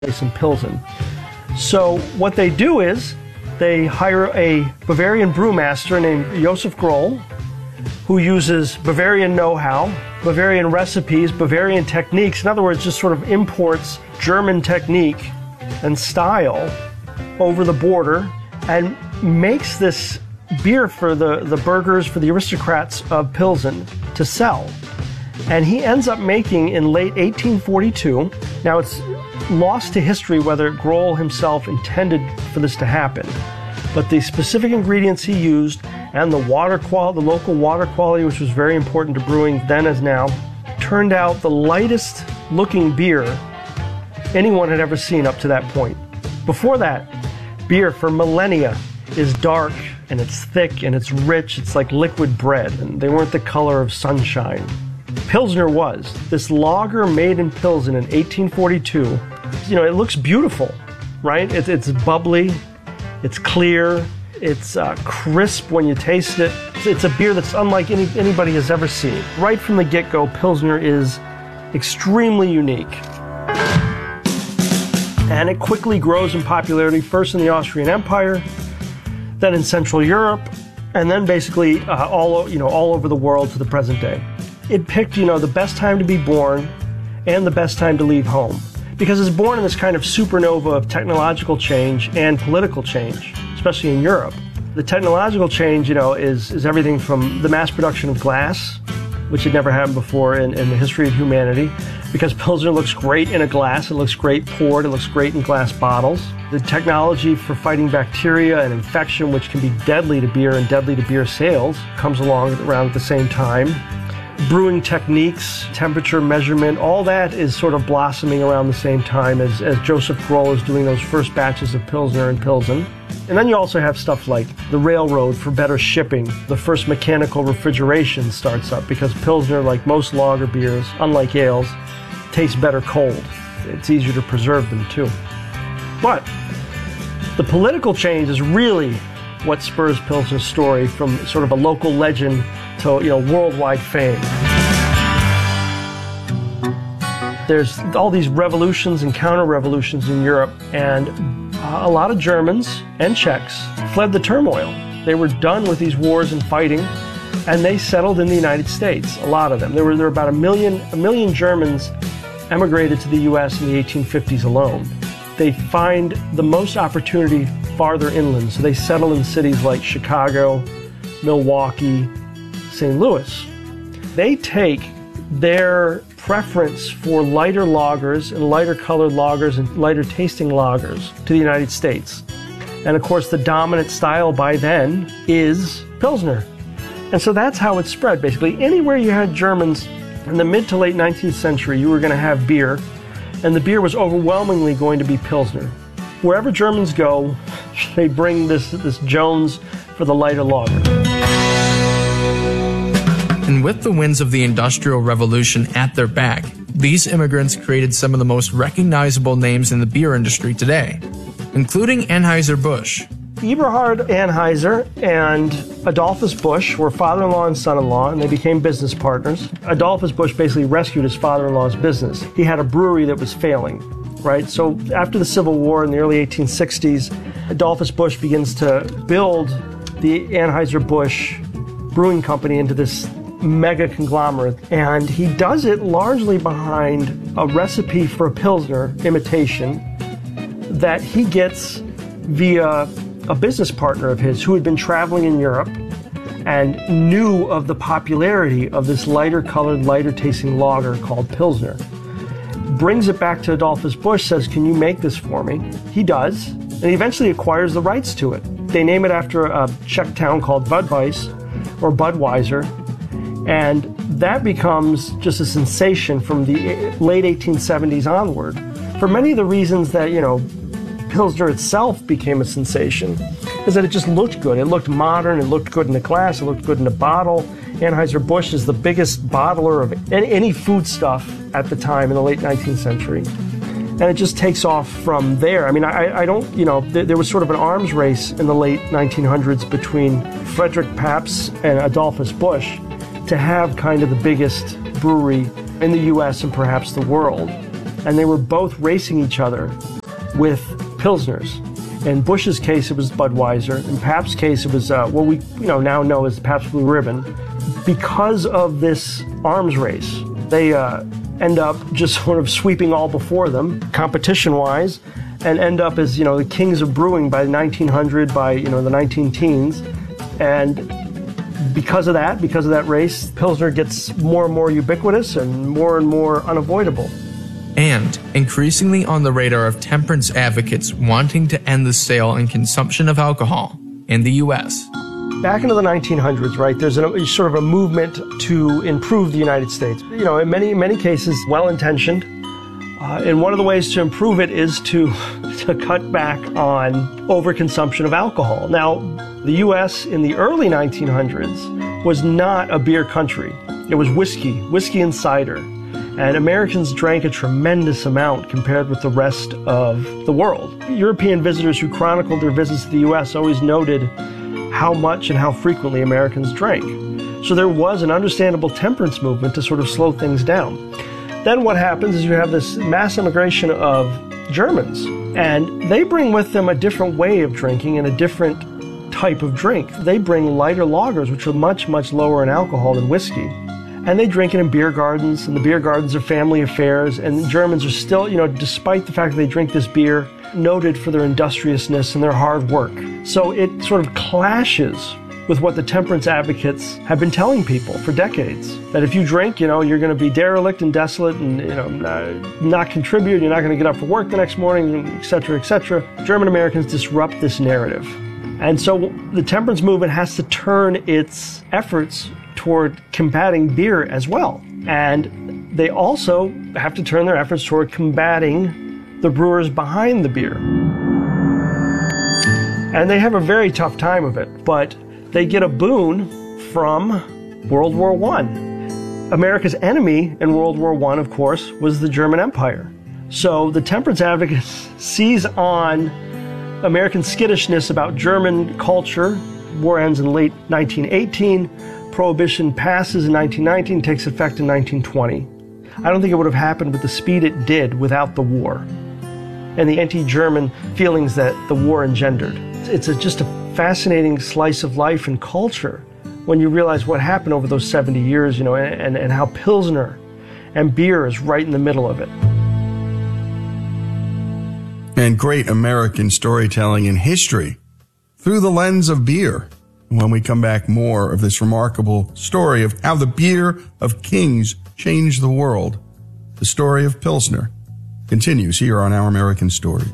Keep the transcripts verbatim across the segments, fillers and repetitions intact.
in Pilsen. So what they do is they hire a Bavarian brewmaster named Josef Groll, who uses Bavarian know-how, Bavarian recipes, Bavarian techniques. In other words, just sort of imports German technique and style over the border and makes this beer for the, the burghers, for the aristocrats of Pilsen to sell. And he ends up making in late eighteen forty-two, now it's lost to history whether Groll himself intended for this to happen, but the specific ingredients he used and the water quality, the local water quality, which was very important to brewing then as now, turned out the lightest looking beer anyone had ever seen up to that point. Before that, beer for millennia is dark and it's thick and it's rich, it's like liquid bread, and they weren't the color of sunshine. Pilsner was. This lager made in Pilsen in eighteen forty-two, you know, it looks beautiful, right? It, it's bubbly, it's clear, it's uh, crisp when you taste it. It's, it's a beer that's unlike any, anybody has ever seen. Right from the get-go, Pilsner is extremely unique. And it quickly grows in popularity, first in the Austrian Empire, then in Central Europe, and then basically uh, all, you know, all over the world to the present day. It picked, you know, the best time to be born and the best time to leave home, because it's born in this kind of supernova of technological change and political change, especially in Europe. The technological change, you know, is, is everything from the mass production of glass, which had never happened before in, in the history of humanity, because Pilsner looks great in a glass, it looks great poured, it looks great in glass bottles. The technology for fighting bacteria and infection, which can be deadly to beer and deadly to beer sales, comes along around at the same time. Brewing techniques, temperature measurement, all that is sort of blossoming around the same time as, as Josef Groll is doing those first batches of Pilsner in Pilsen. And then you also have stuff like the railroad for better shipping. The first mechanical refrigeration starts up because Pilsner, like most lager beers, unlike ales, tastes better cold. It's easier to preserve them too. But the political change is really what spurs Pilsner's story from sort of a local legend to, you know, worldwide fame. There's all these revolutions and counter-revolutions in Europe, and uh, a lot of Germans and Czechs fled the turmoil. They were done with these wars and fighting, and they settled in the United States, a lot of them. There were, there were about a million, a million Germans emigrated to the U S in the eighteen fifties alone. They find the most opportunity farther inland, so they settle in cities like Chicago, Milwaukee, Saint Louis. They take their preference for lighter lagers and lighter colored lagers and lighter tasting lagers to the United States. And of course, the dominant style by then is Pilsner. And so that's how it spread, basically. Anywhere you had Germans in the mid to late nineteenth century, you were going to have beer, and the beer was overwhelmingly going to be Pilsner. Wherever Germans go, they bring this, this Jones for the lighter lager. And with the winds of the Industrial Revolution at their back, these immigrants created some of the most recognizable names in the beer industry today, including Anheuser-Busch. Eberhard Anheuser and Adolphus Busch were father-in-law and son-in-law, and they became business partners. Adolphus Busch basically rescued his father-in-law's business. He had a brewery that was failing, right? So after the Civil War in the early eighteen sixties, Adolphus Busch begins to build the Anheuser-Busch Brewing Company into this mega conglomerate, and he does it largely behind a recipe for a Pilsner imitation that he gets via a business partner of his who had been traveling in Europe and knew of the popularity of this lighter colored, lighter tasting lager called Pilsner. Brings it back to Adolphus Busch, says, "Can you make this for me?" He does, and he eventually acquires the rights to it. They name it after a Czech town called Budweis, or Budweiser, and that becomes just a sensation from the late eighteen seventies onward. For many of the reasons that, you know, Pilsner itself became a sensation, is that it just looked good. It looked modern, it looked good in a glass, it looked good in a bottle. Anheuser-Busch is the biggest bottler of any, any food stuff at the time in the late nineteenth century. And it just takes off from there. I mean, I, I don't, you know, th there was sort of an arms race in the late nineteen hundreds between Frederick Pabst and Adolphus Busch to have kind of the biggest brewery in the U S and perhaps the world. and they were both racing each other with Pilsners. In Busch's case, it was Budweiser. In Pabst's case, it was uh, what we you know now know as Pabst Blue Ribbon. Because of this arms race, they uh, end up just sort of sweeping all before them, competition-wise, and end up as you know the kings of brewing by nineteen hundred, by you know the nineteen teens, and because of that, because of that race, Pilsner gets more and more ubiquitous and more and more unavoidable. And increasingly on the radar of temperance advocates wanting to end the sale and consumption of alcohol in the U S. Back into the nineteen hundreds, right, there's a, sort of a movement to improve the United States. You know, in many, many cases, well-intentioned. Uh, and one of the ways to improve it is to, to cut back on overconsumption of alcohol. Now, the U S in the early nineteen hundreds was not a beer country. It was whiskey, whiskey and cider. And Americans drank a tremendous amount compared with the rest of the world. European visitors who chronicled their visits to the U S always noted how much and how frequently Americans drank. So there was an understandable temperance movement to sort of slow things down. Then what happens is you have this mass immigration of Germans, and they bring with them a different way of drinking and a different type of drink. They bring lighter lagers, which are much, much lower in alcohol than whiskey. And they drink it in beer gardens, and the beer gardens are family affairs, and Germans are still, you know, despite the fact that they drink this beer, noted for their industriousness and their hard work. So it sort of clashes with what the temperance advocates have been telling people for decades. That if you drink, you know, you're going to be derelict and desolate and, you know, not, not contribute, you're not going to get up for work the next morning, et cetera, et cetera. German Americans disrupt this narrative. And so the temperance movement has to turn its efforts toward combating beer as well. And they also have to turn their efforts toward combating the brewers behind the beer. And they have a very tough time of it, but they get a boon from World War One. America's enemy in World War One, of course, was the German Empire. So the temperance advocates seize on American skittishness about German culture. War ends in late nineteen eighteen. Prohibition passes in nineteen nineteen, takes effect in nineteen twenty. I don't think it would have happened with the speed it did without the war and the anti-German feelings that the war engendered. It's a, just a fascinating slice of life and culture when you realize what happened over those seventy years, you know, and, and how Pilsner and beer is right in the middle of it. And great American storytelling and history through the lens of beer. When we come back, more of this remarkable story of how the beer of kings changed the world. The story of Pilsner continues here on Our American Stories.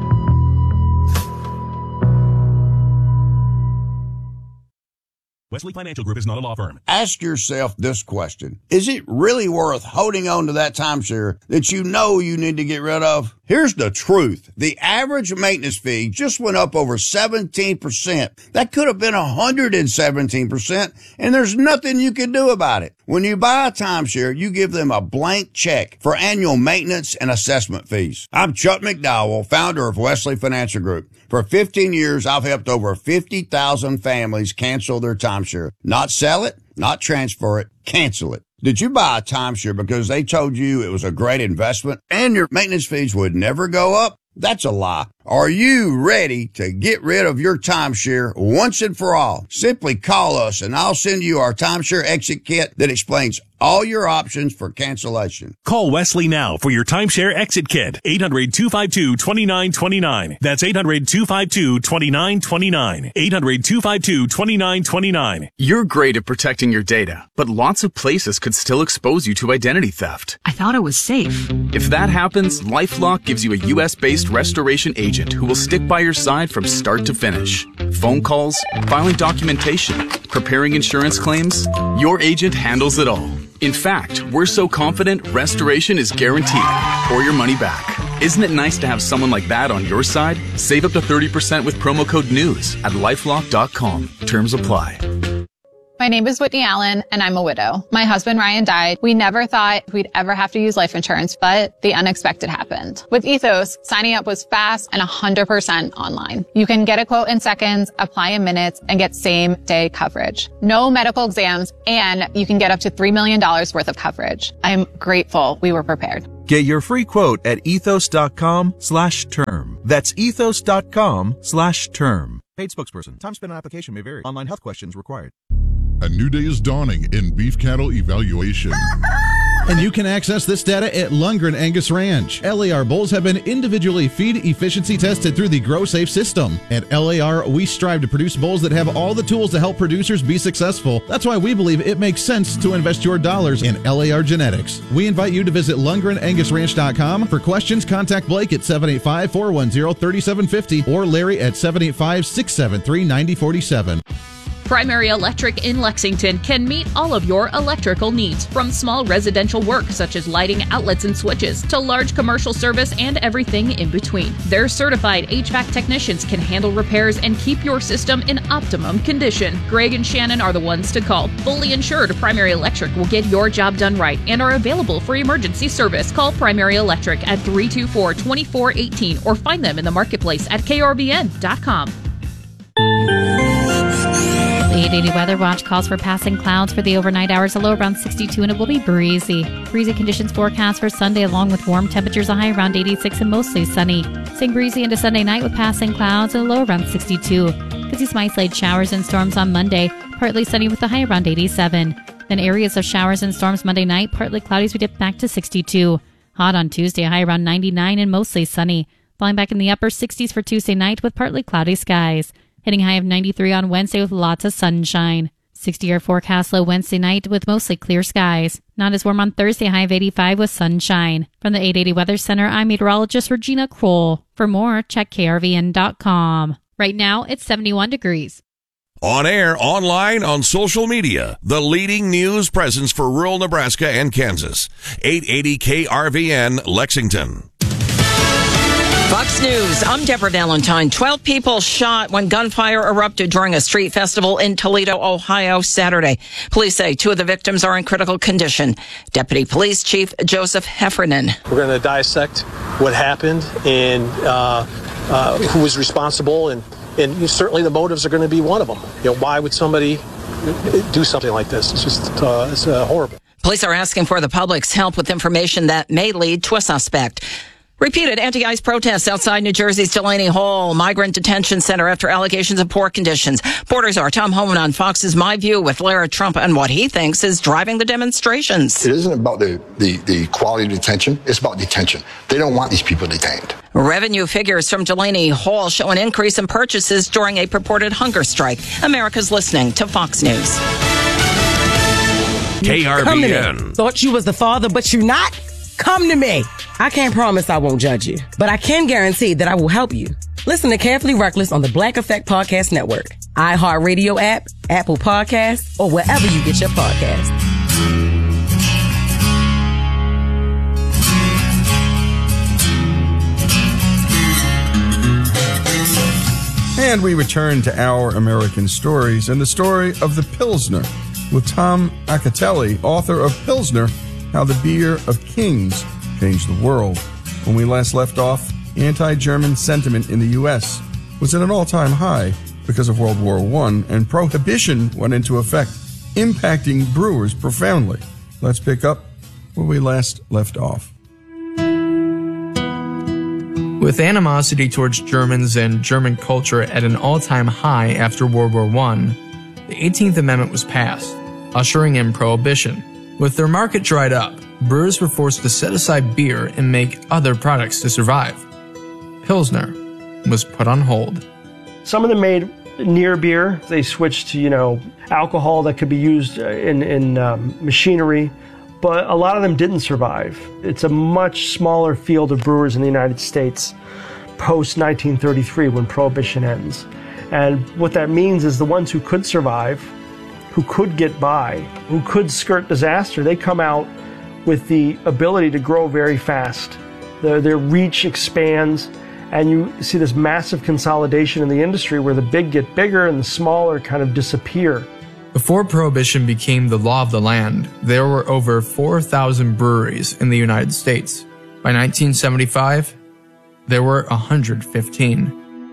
Wesley Financial Group is not a law firm. Ask yourself this question. Is it really worth holding on to that timeshare that you know you need to get rid of? Here's the truth. The average maintenance fee just went up over seventeen percent. That could have been one hundred seventeen percent, and there's nothing you can do about it. When you buy a timeshare, you give them a blank check for annual maintenance and assessment fees. I'm Chuck McDowell, founder of Wesley Financial Group. For fifteen years, I've helped over fifty thousand families cancel their timeshare. Not sell it, not transfer it, cancel it. Did you buy a timeshare because they told you it was a great investment and your maintenance fees would never go up? That's a lie. Are you ready to get rid of your timeshare once and for all? Simply call us and I'll send you our timeshare exit kit that explains all your options for cancellation. Call Wesley now for your timeshare exit kit. eight hundred, two five two, two nine two nine. That's eight hundred, two five two, two nine two nine. eight hundred, two five two, two nine two nine. You're great at protecting your data, but lots of places could still expose you to identity theft. I thought it was safe. If that happens, LifeLock gives you a U S based restoration agent who will stick by your side from start to finish. Phone calls, filing documentation, preparing insurance claims, your agent handles it all. In fact, we're so confident restoration is guaranteed or your money back. Isn't it nice to have someone like that on your side? Save up to thirty percent with promo code NEWS at lifelock dot com. Terms apply. My name is Whitney Allen, and I'm a widow. My husband, Ryan, died. We never thought we'd ever have to use life insurance, but the unexpected happened. With Ethos, signing up was fast and one hundred percent online. You can get a quote in seconds, apply in minutes, and get same-day coverage. No medical exams, and you can get up to three million dollars worth of coverage. I'm grateful we were prepared. Get your free quote at ethos.com slash term. That's ethos.com slash term. Paid spokesperson. Time spent on application may vary. Online health questions required. A new day is dawning in beef cattle evaluation. And you can access this data at Lundgren Angus Ranch. L A R bulls have been individually feed efficiency tested through the GrowSafe system. At L A R, we strive to produce bulls that have all the tools to help producers be successful. That's why we believe it makes sense to invest your dollars in L A R genetics. We invite you to visit Lundgren Angus Ranch dot com. For questions, contact Blake at seven eight five, four one zero, three seven five zero or Larry at seven eight five, six seven three, nine zero four seven. Primary Electric in Lexington can meet all of your electrical needs, from small residential work such as lighting, outlets, and switches, to large commercial service and everything in between. Their certified H V A C technicians can handle repairs and keep your system in optimum condition. Greg and Shannon are the ones to call. Fully insured, Primary Electric will get your job done right and are available for emergency service. Call Primary Electric at three two four, two four one eight or find them in the marketplace at K R V N dot com. The eight eighty Weather Watch calls for passing clouds for the overnight hours, a low around sixty-two, and it will be breezy. Breezy conditions forecast for Sunday, along with warm temperatures, a high around eighty-six and mostly sunny. Staying breezy into Sunday night with passing clouds, and a low around sixty-two. Could see some isolated showers and storms on Monday, partly sunny with a high around eighty-seven. Then areas of showers and storms Monday night, partly cloudy as we dip back to sixty-two. Hot on Tuesday, a high around ninety-nine and mostly sunny. Falling back in the upper sixties for Tuesday night with partly cloudy skies. Hitting high of ninety-three on Wednesday with lots of sunshine. sixty-year forecast low Wednesday night with mostly clear skies. Not as warm on Thursday, high of eighty-five with sunshine. From the eight eighty Weather Center, I'm meteorologist Regina Kroll. For more, check K R V N dot com. Right now, it's seventy-one degrees. On air, online, on social media, the leading news presence for rural Nebraska and Kansas. eight eighty K R V N, Lexington. Fox News, I'm Deborah Valentine. Twelve people shot when gunfire erupted during a street festival in Toledo, Ohio, Saturday. Police say two of the victims are in critical condition. Deputy Police Chief Joseph Heffernan. We're going to dissect what happened and uh, uh, who was responsible, and, and certainly the motives are going to be one of them. You know, why would somebody do something like this? It's just uh, it's uh, horrible. Police are asking for the public's help with information that may lead to a suspect. Repeated anti-ICE protests outside New Jersey's Delaney Hall Migrant Detention Center after allegations of poor conditions. Reporters are Tom Homan on Fox's My View with Lara Trump and what he thinks is driving the demonstrations. It isn't about the, the, the quality of detention. It's about detention. They don't want these people detained. Revenue figures from Delaney Hall show an increase in purchases during a purported hunger strike. America's listening to Fox News. K R V N. Thought you was the father, but you're not? Come to me. I can't promise I won't judge you, but I can guarantee that I will help you. Listen to Carefully Reckless on the Black Effect Podcast Network, iHeartRadio app, Apple Podcasts, or wherever you get your podcasts. And we return to Our American Stories and the story of the Pilsner with Tom Acatelli, author of Pilsner, How the Beer of Kings Changed the World. When we last left off, anti-German sentiment in the U S was at an all-time high because of World War One, and prohibition went into effect, impacting brewers profoundly. Let's pick up where we last left off. With animosity towards Germans and German culture at an all-time high after World War One, the eighteenth Amendment was passed, ushering in prohibition. With their market dried up, brewers were forced to set aside beer and make other products to survive. Pilsner was put on hold. Some of them made near beer. They switched to, you know, alcohol that could be used in, in um, machinery, but a lot of them didn't survive. It's a much smaller field of brewers in the United States post nineteen thirty-three when Prohibition ends. And what that means is the ones who could survive, who could get by, who could skirt disaster, they come out with the ability to grow very fast. Their, their reach expands, and you see this massive consolidation in the industry where the big get bigger and the smaller kind of disappear. Before Prohibition became the law of the land, there were over four thousand breweries in the United States. By nineteen seventy-five, there were one hundred fifteen.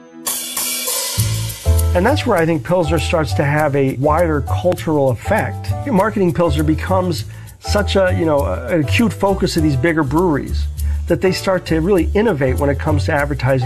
And that's where I think Pilsner starts to have a wider cultural effect. Marketing Pilsner becomes such a, you know, an acute focus of these bigger breweries that they start to really innovate when it comes to advertising